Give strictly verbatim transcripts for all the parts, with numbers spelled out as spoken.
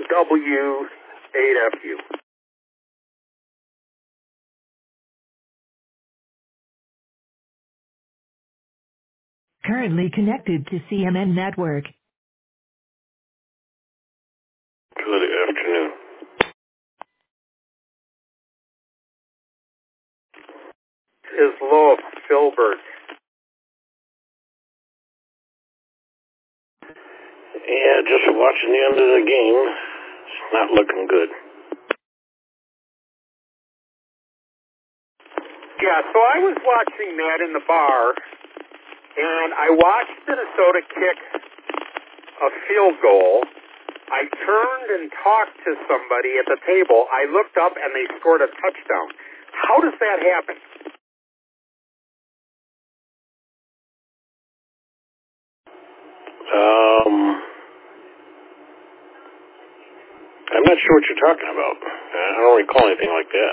W eight F U. Currently connected to C M N Network. Good afternoon. Is Loaf Filbert. Yeah, just watching the end of the game. It's not looking good. Yeah, so I was watching that in the bar, and I watched Minnesota kick a field goal. I turned and talked to somebody at the table. I looked up, and they scored a touchdown. How does that happen? Um, I'm not sure what you're talking about. I don't recall anything like that.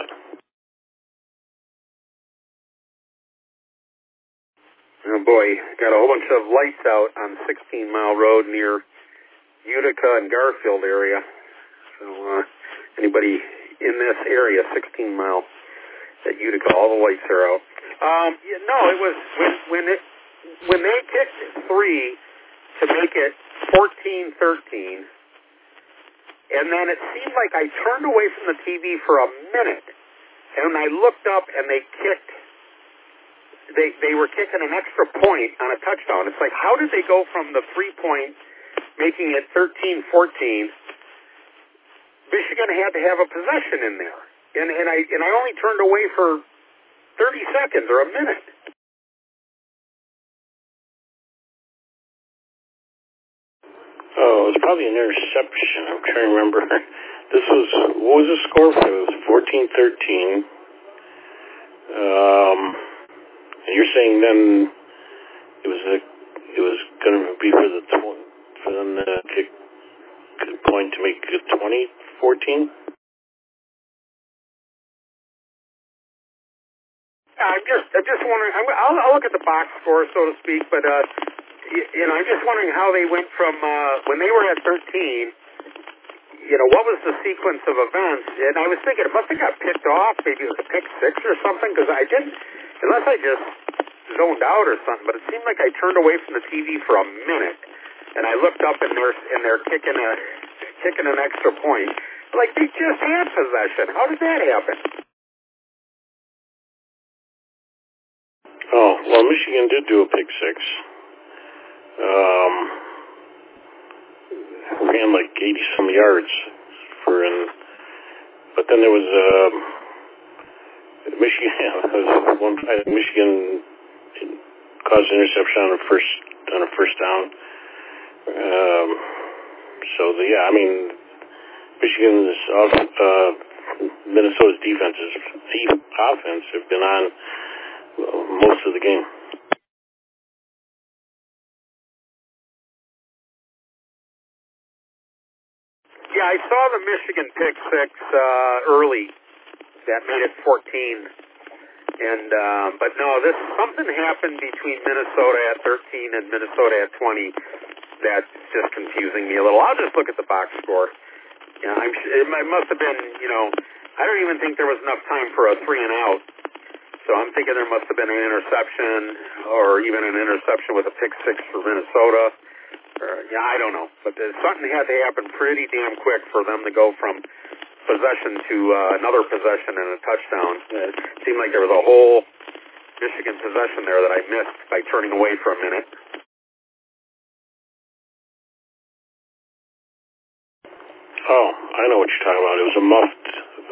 Oh boy, got a whole bunch of lights out on sixteen mile road near Utica and Garfield area. So uh, anybody in this area, sixteen mile at Utica, all the lights are out. Um, yeah, no, it was when when it when they kicked three to make it fourteen thirteen, and then it seemed like I turned away from the T V for a minute, and I looked up and they kicked. They they were kicking an extra point on a touchdown. It's like, how did they go from the three point, making it thirteen fourteen? Michigan had to have a possession in there, and and I and I only turned away for thirty seconds or a minute. Oh, it was probably an interception. I'm trying to remember. This was, what was the score for it? It was fourteen thirteen. Um, and you're saying then it was a, it was going to be for the tw- for them to kick a point to make it twenty fourteen? I'm just I'm just wondering. I'm, I'll, I'll look at the box score, so to speak, but uh, you, you know, I'm just wondering how they went from uh, when they were at thirteen. You know, what was the sequence of events? And I was thinking it must have got picked off. Maybe it was a pick six or something, because I didn't, unless I just zoned out or something. But it seemed like I turned away from the T V for a minute, and I looked up and they're and they're kicking a kicking an extra point. Like, they just had possession. How did that happen? Oh, well, Michigan did do a pick six. Um, ran like eighty some yards for an, but then there was um, Michigan. was one time Michigan caused an interception on a first on a first down. Um, so the, yeah, I mean, Michigan's off, uh, Minnesota's defenses, offense have been on well, most of the game. Yeah, I saw the Michigan pick six uh, early. That made it fourteen. And um, but no, this something happened between Minnesota at thirteen and Minnesota at twenty. That's just confusing me a little. I'll just look at the box score. Yeah, I'm. It must have been. You know, I don't even think there was enough time for a three and out. So I'm thinking there must have been an interception, or even an interception with a pick six for Minnesota. Or, yeah, I don't know. But something had to happen pretty damn quick for them to go from possession to uh, another possession and a touchdown. It seemed like there was a whole Michigan possession there that I missed by turning away for a minute. Oh, I know what you're talking about. It was a muffed